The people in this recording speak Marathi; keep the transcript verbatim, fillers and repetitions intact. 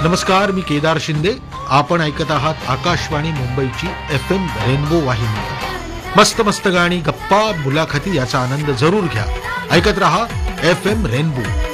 नमस्कार, मी केदार शिंदे. आपण ऐकत आहात आकाशवाणी मुंबईची एफ एम रेनबो वाहिनी. मस्त मस्त गाणी, गप्पा, मुलाखती याचा आनंद जरूर घ्या. ऐकत रहा एफ एम रेनबो.